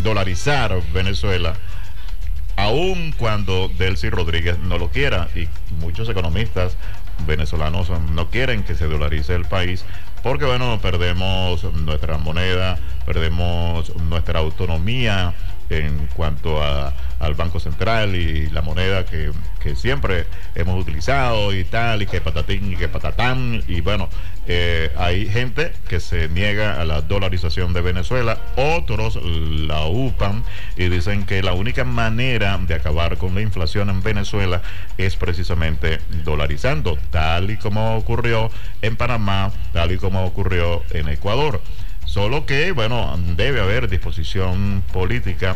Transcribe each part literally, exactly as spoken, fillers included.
dolarizar Venezuela, aun cuando Delcy Rodríguez no lo quiera, y muchos economistas venezolanos no quieren que se dolarice el país, porque bueno, perdemos nuestra moneda, perdemos nuestra autonomía en cuanto a, al Banco Central y la moneda que, que siempre hemos utilizado y tal, y que patatín y que patatán, y bueno, eh, hay gente que se niega a la dolarización de Venezuela, otros la upan y dicen que la única manera de acabar con la inflación en Venezuela es precisamente dolarizando, tal y como ocurrió en Panamá, tal y como ocurrió en Ecuador. Solo que, bueno, debe haber disposición política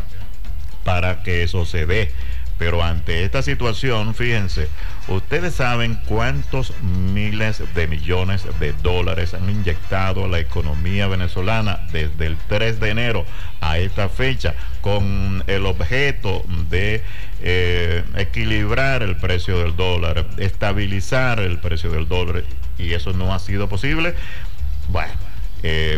para que eso se dé. Pero ante esta situación, fíjense, ustedes saben cuántos miles de millones de dólares han inyectado a la economía venezolana desde el tres de enero a esta fecha, con el objeto de eh, equilibrar el precio del dólar, estabilizar el precio del dólar, y eso no ha sido posible. Bueno. Eh,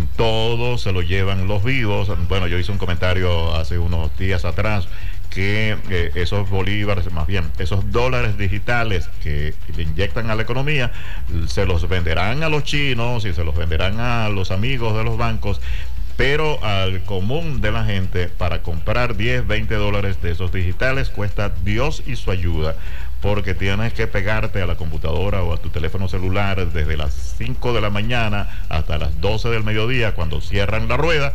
todo se lo llevan los vivos. Bueno, yo hice un comentario hace unos días atrás que eh, esos bolívares, más bien esos dólares digitales que le inyectan a la economía, se los venderán a los chinos y se los venderán a los amigos de los bancos, pero al común de la gente, para comprar diez, veinte dólares de esos digitales, cuesta Dios y su ayuda, porque tienes que pegarte a la computadora o a tu teléfono celular desde las cinco de la mañana hasta las doce del mediodía, cuando cierran la rueda,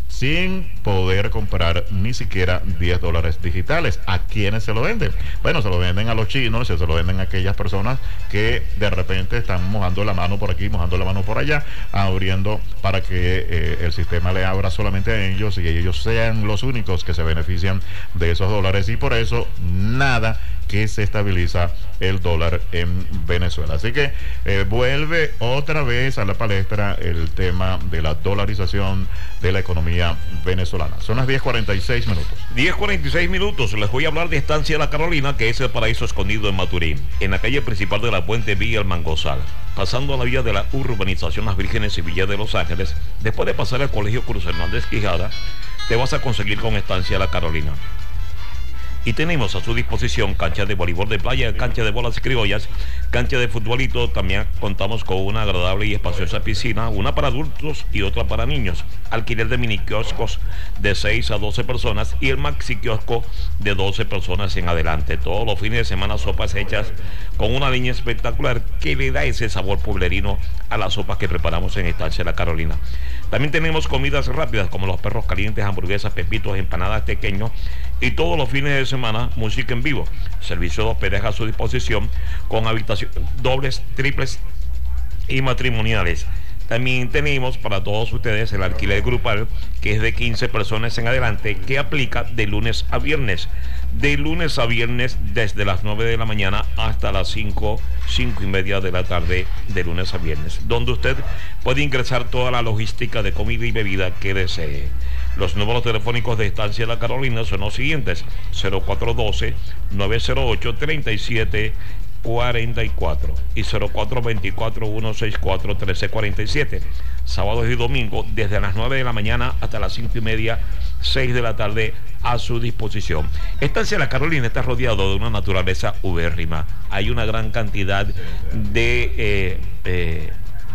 sin poder comprar ni siquiera diez dólares digitales. ¿A quiénes se lo venden? Bueno, se lo venden a los chinos, se lo venden a aquellas personas que de repente están mojando la mano por aquí, mojando la mano por allá, abriendo para que eh, el sistema le abra solamente a ellos y ellos sean los únicos que se benefician de esos dólares, y por eso nada que se estabiliza el dólar en Venezuela. Así que eh, vuelve otra vez a la palestra el tema de la dolarización de la economía venezolana. Son las diez cuarenta y seis minutos. diez cuarenta y seis minutos. Les voy a hablar de Estancia La Carolina, que es el paraíso escondido en Maturín, en la calle principal de la Puente Villa El Mangosal, pasando a la vía de la urbanización Las Vírgenes y Villa de Los Ángeles. Después de pasar el colegio Cruz Hernández Quijada, te vas a conseguir con Estancia La Carolina. Y tenemos a su disposición cancha de voleibol de playa, cancha de bolas criollas, cancha de futbolito. También contamos con una agradable y espaciosa piscina, una para adultos y otra para niños. Alquiler de mini kioscos de seis a doce personas y el maxi kiosco de doce personas en adelante. Todos los fines de semana sopas hechas con una línea espectacular que le da ese sabor pueblerino a las sopas que preparamos en Estancia La Carolina. También tenemos comidas rápidas como los perros calientes, hamburguesas, pepitos, empanadas pequeños, y todos los fines de semana música en vivo. Servicio de hospedaje a su disposición con habitaciones dobles, triples y matrimoniales. También tenemos para todos ustedes el alquiler grupal, que es de quince personas en adelante, que aplica de lunes a viernes. De lunes a viernes desde las nueve de la mañana hasta las cinco, cinco y media de la tarde, de lunes a viernes, donde usted puede ingresar toda la logística de comida y bebida que desee. Los números telefónicos de Estancia La Carolina son los siguientes: cero cuatro uno dos, nueve cero ocho, tres siete cuarenta y cuatro y cero cuatro dos cuatro, uno seis cuatro, uno tres cuatro siete. Sábados y domingos desde las nueve de la mañana hasta las cinco y media, seis de la tarde, a su disposición. Estancia La Carolina está rodeado de una naturaleza ubérrima. Hay una gran cantidad de eh, eh,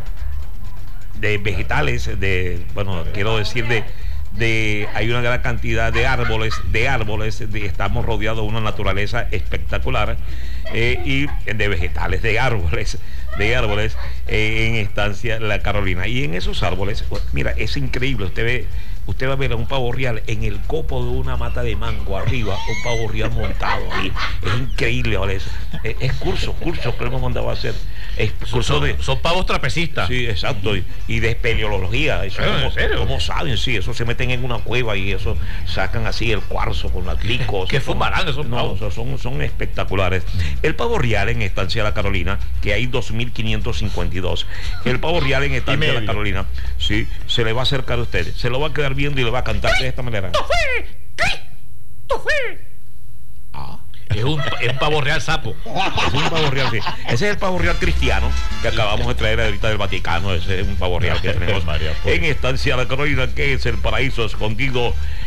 de vegetales, de, bueno, quiero decir de De, hay una gran cantidad de árboles, de árboles, de, estamos rodeados de una naturaleza espectacular, eh, y de vegetales, de árboles, de árboles eh, en Estancia La Carolina. Y en esos árboles, pues, mira, es increíble, usted ve, usted va a ver a un pavo real en el copo de una mata de mango arriba, un pavo real montado ahí. Es increíble, ¿vale? Es, es, es curso, curso que hemos mandado a hacer. Es curso son, de, son pavos trapecistas. Sí, exacto, y, y de espeleología. Eso, ¿En como, serio? ¿Cómo saben? Sí, eso se meten en una cueva y eso sacan así el cuarzo con las glicos. ¿Qué fumarán esos pavos? No, son, son espectaculares. El pavo real en Estancia La Carolina, que hay dos mil quinientos cincuenta y dos. El pavo real en Estancia La Carolina, sí, se le va a acercar a usted, se lo va a quedar viendo y le va a cantar de esta manera. Ah, es un, es un pavo real sapo. Es un pavo real, sí. Ese es el pavo real cristiano que acabamos de traer ahorita del Vaticano. Ese es un pavo real que tenemos en Estancia La Carolina, que es el paraíso escondido